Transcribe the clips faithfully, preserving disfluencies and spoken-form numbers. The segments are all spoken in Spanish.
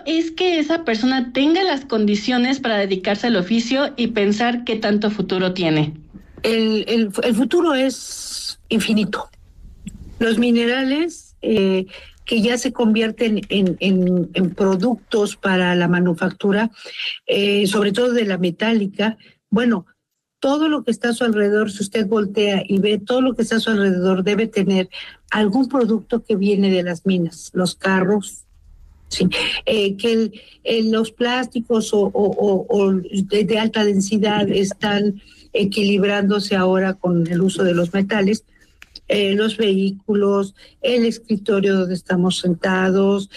es que esa persona tenga las condiciones para dedicarse al oficio y pensar qué tanto futuro tiene. El, el, el futuro es infinito. Los minerales eh, que ya se convierten en, en, en productos para la manufactura, eh, sobre todo de la metálica, bueno, todo lo que está a su alrededor, si usted voltea y ve todo lo que está a su alrededor, debe tener algún producto que viene de las minas, los carros, sí, eh, que el, el, los plásticos o, o, o, o de, de alta densidad están equilibrándose ahora con el uso de los metales, eh, los vehículos, el escritorio donde estamos sentados.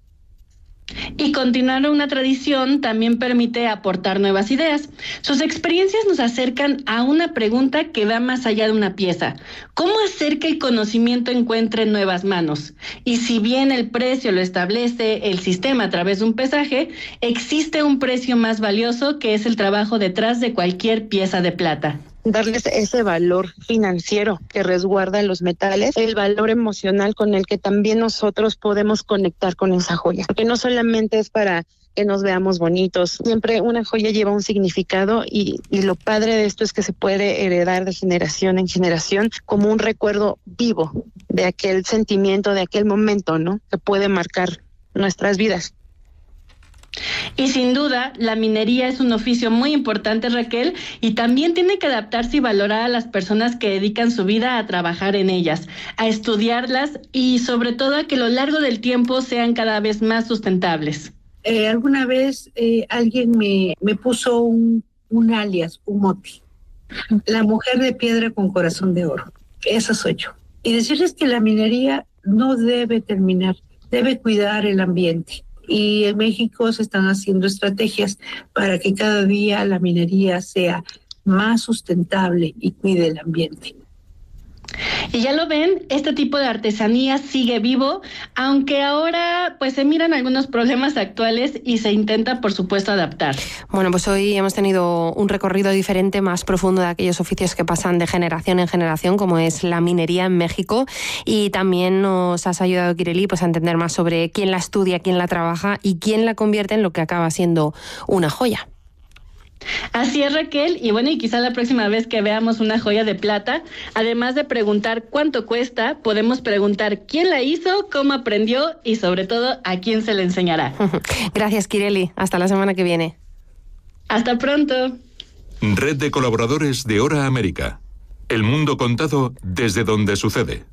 Y continuar una tradición también permite aportar nuevas ideas. Sus experiencias nos acercan a una pregunta que va más allá de una pieza. ¿Cómo hacer que el conocimiento encuentre nuevas manos? Y si bien el precio lo establece el sistema a través de un pesaje, existe un precio más valioso que es el trabajo detrás de cualquier pieza de plata. Darles ese valor financiero que resguarda los metales, el valor emocional con el que también nosotros podemos conectar con esa joya, porque no solamente es para que nos veamos bonitos, siempre una joya lleva un significado y, y lo padre de esto es que se puede heredar de generación en generación como un recuerdo vivo de aquel sentimiento, de aquel momento, ¿no? Que puede marcar nuestras vidas. Y sin duda, la minería es un oficio muy importante, Raquel, y también tiene que adaptarse y valorar a las personas que dedican su vida a trabajar en ellas, a estudiarlas y sobre todo a que a lo largo del tiempo sean cada vez más sustentables. Eh, alguna vez eh, alguien me, me puso un, un alias, un mote, la mujer de piedra con corazón de oro. Esa soy yo. Y decirles que la minería no debe terminar, debe cuidar el ambiente. Y en México se están haciendo estrategias para que cada día la minería sea más sustentable y cuide el ambiente. Y ya lo ven, este tipo de artesanía sigue vivo, aunque ahora pues se miran algunos problemas actuales y se intenta, por supuesto, adaptar. Bueno, pues hoy hemos tenido un recorrido diferente, más profundo de aquellos oficios que pasan de generación en generación, como es la minería en México, y también nos has ayudado, Kireli, pues a entender más sobre quién la estudia, quién la trabaja y quién la convierte en lo que acaba siendo una joya. Así es, Raquel, y bueno, y quizá la próxima vez que veamos una joya de plata, además de preguntar cuánto cuesta, podemos preguntar quién la hizo, cómo aprendió y sobre todo a quién se le enseñará. Gracias, Kireli. Hasta la semana que viene. Hasta pronto. Red de colaboradores de Hora América. El mundo contado desde donde sucede.